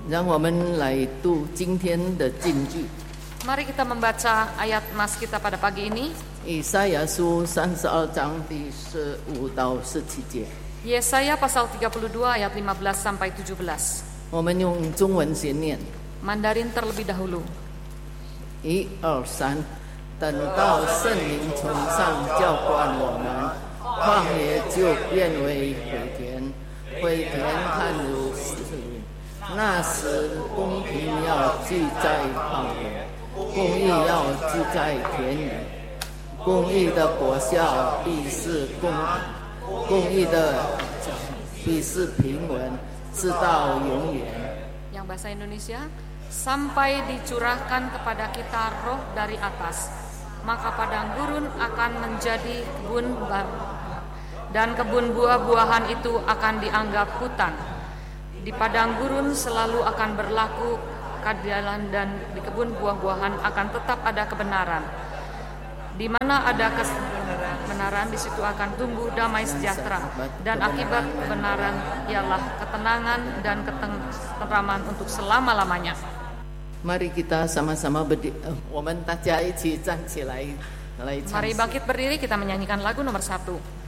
让我们来读今天的金句。 Mari kita membaca ayat nas kita pada pagi ini. 以赛亚书32章第15到17节。 Yesaya pasal 32 ayat 15 sampai 17. 我们用中文先念。 Mandarin terlebih dahulu. 1、2、3，等到圣灵从上浇灌我们，旷野就变为水田，水田看如死林。那时公平要聚在旷野，公义要聚在田里。公义的果效必是公平，公义的必是平稳，直到永远。 Yang bahasa Indonesia, sampai dicurahkan kepada kita roh dari atas, maka padang gurun akan menjadi kebun dan kebun buah-buahan itu akan dianggap hutan. Di padang gurun selalu akan berlaku keadilan dan di kebun buah-buahan akan tetap ada kebenaran. Di mana ada kebenaran, di situ akan tumbuh damai sejahtera, dan akibat kebenaran ialah ketenangan dan ketenteraman untuk selama-lamanya. Mari kita sama-sama berdiri, 我们大家一起站起来，来唱。 Mari bangkit berdiri, kita menyanyikan lagu nomor 1.